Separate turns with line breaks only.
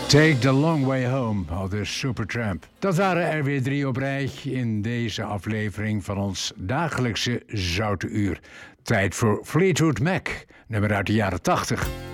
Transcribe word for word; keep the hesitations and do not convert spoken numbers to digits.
Take the Long Way Home, al de Supertramp. Dat waren er weer drie op rij in deze aflevering van ons dagelijkse Zoute Uur. Tijd voor Fleetwood Mac, nummer uit de jaren tachtig.